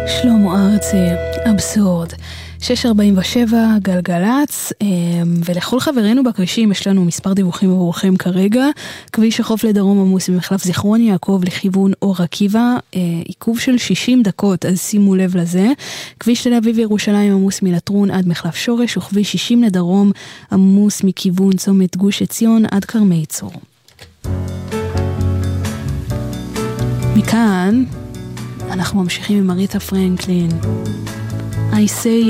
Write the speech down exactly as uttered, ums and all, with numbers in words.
שלמה ארצי, אבסורד. שש ארבעים ושבע, גלגלץ, ולכל חברינו בכבישים יש לנו מספר דיווחים עבורכם כרגע. כביש החוף לדרום עמוס ממחלף זיכרון יעקב לכיוון אור עקיבא, עיכוב של שישים דקות, אז שימו לב לזה. כביש תל אביב ירושלים עמוס מלטרון עד מחלף שורש, וכביש שישים לדרום עמוס מכיוון צומת גוש עציון עד כרמי צור. מכאן אנחנו ממשיכים עם מריתה פרנקלין. I say